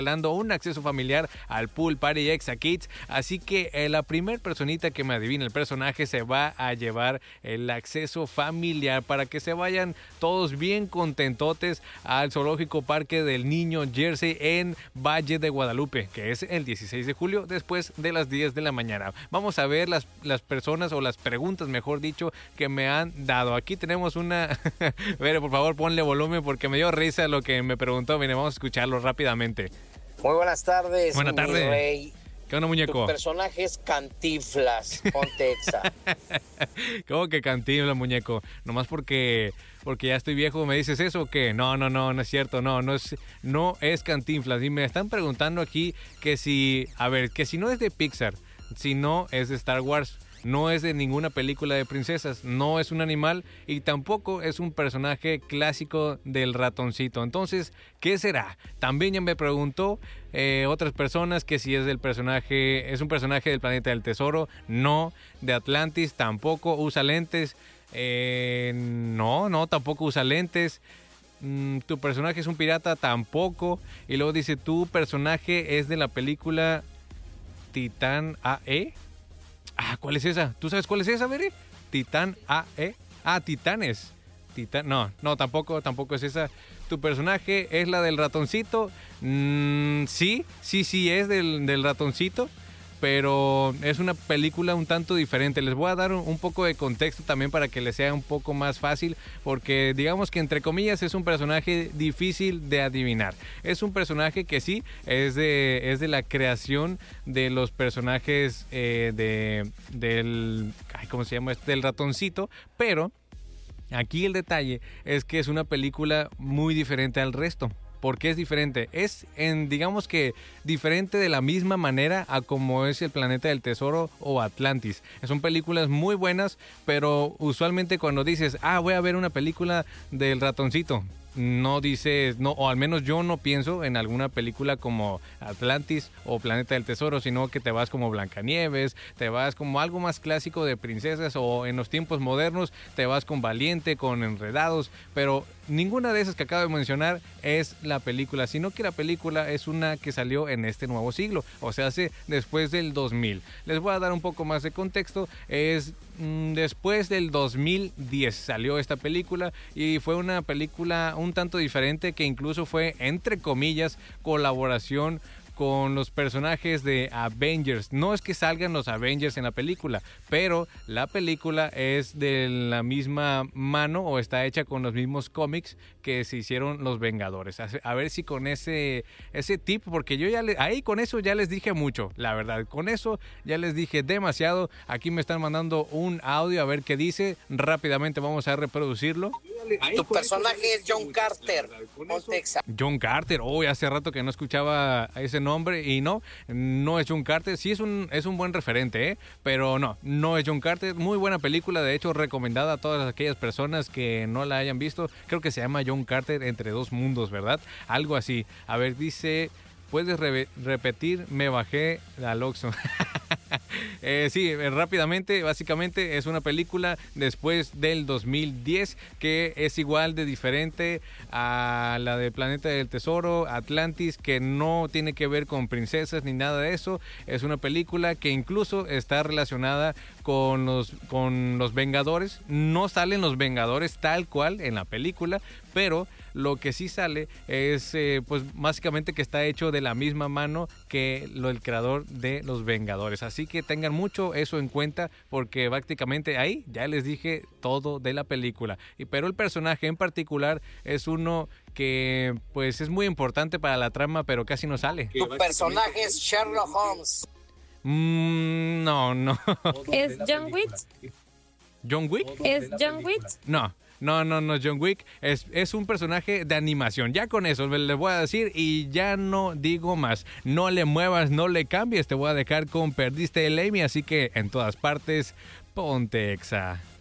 regalando un acceso familiar al Pool Party Exa Kids, así que la primer personita que me adivine el personaje se va a llevar el acceso familiar para que se vayan todos bien contentotes al Zoológico Parque del Niño Jersey en Valle de Guadalupe, que es el 16 de julio después de las 10 de la mañana. Vamos a ver las personas o las preguntas, mejor dicho, que me han dado. Aquí tenemos una... A ver, por favor, ponle volumen porque me dio risa lo que me preguntó. Miren, vamos a escucharlo rápidamente. Muy buenas tardes, Buenas tardes. mi rey. ¿Qué onda, muñeco? Tu personaje es Cantinflas, ponte Exa. ¿Cómo que Cantinflas, muñeco? Nomás porque ya estoy viejo, ¿me dices eso o qué? No es cierto, no es Cantinflas. Y me están preguntando aquí que si no es de Pixar, si no es de Star Wars, no es de ninguna película de princesas, no es un animal y tampoco es un personaje clásico del ratoncito. Entonces, ¿qué será? También ya me preguntó otras personas que si es un personaje del Planeta del Tesoro, no, de Atlantis, tampoco, usa lentes, no, tampoco usa lentes. Tu personaje es un pirata, tampoco. Y luego dice, tu personaje es de la película Titán AE. ¿Cuál es esa? ¿Tú sabes cuál es esa, Bere? Titán AE. Titanes. No, tampoco es esa. ¿Tu personaje es la del ratoncito? Sí, es del ratoncito, pero es una película un tanto diferente. Les voy a dar un poco de contexto también para que les sea un poco más fácil, porque digamos que entre comillas es un personaje difícil de adivinar. Es un personaje que sí, es de la creación de los personajes ¿cómo se llama? Del ratoncito, pero aquí el detalle es que es una película muy diferente al resto. ¿Por qué es diferente? Es digamos que diferente de la misma manera a como es el Planeta del Tesoro o Atlantis. Son películas muy buenas, pero usualmente cuando dices, voy a ver una película del ratoncito, no dices, no, o al menos yo no pienso en alguna película como Atlantis o Planeta del Tesoro, sino que te vas como Blancanieves, te vas como algo más clásico de princesas, o en los tiempos modernos te vas con Valiente, con Enredados, pero ninguna de esas que acabo de mencionar es la película, sino que la película es una que salió en este nuevo siglo, o sea, hace después del 2000. Les voy a dar un poco más de contexto. Es después del 2010 salió esta película y fue una película un tanto diferente que incluso fue, entre comillas, colaboración con los personajes de Avengers. No es que salgan los Avengers en la película, pero la película es de la misma mano o está hecha con los mismos cómics que se hicieron los Vengadores. A ver si con ese tip, porque yo ahí con eso ya les dije mucho, la verdad. Con eso ya les dije demasiado. Aquí me están mandando un audio, a ver qué dice. Rápidamente vamos a reproducirlo. Tu personaje es John Carter, ponte Exa. John Carter, hace rato que no escuchaba ese nombre y no es John Carter. Sí es un buen referente, pero no es John Carter. Muy buena película, de hecho recomendada a todas aquellas personas que no la hayan visto. Creo que se llama John Carter entre dos mundos, ¿verdad? Algo así. A ver, dice, ¿puedes repetir? Me bajé al Oxxo. Sí, rápidamente, básicamente es una película después del 2010 que es igual de diferente a la de Planeta del Tesoro, Atlantis, que no tiene que ver con princesas ni nada de eso. Es una película que incluso está relacionada con los Vengadores. No salen los Vengadores tal cual en la película, pero lo que sí sale es pues básicamente que está hecho de la misma mano que el creador de los Vengadores. Así que tengan mucho eso en cuenta, porque prácticamente ahí ya les dije todo de la película. Pero el personaje en particular es uno que pues es muy importante para la trama, pero casi no sale. Tu personaje es Sherlock Holmes. No. ¿Es John Wick? ¿John Wick? ¿Es John Wick? No, John Wick es un personaje de animación. Ya con eso les voy a decir y ya no digo más. No le muevas, no le cambies. Te voy a dejar con Perdiste el Emmy, así que en todas partes, ponte Exa.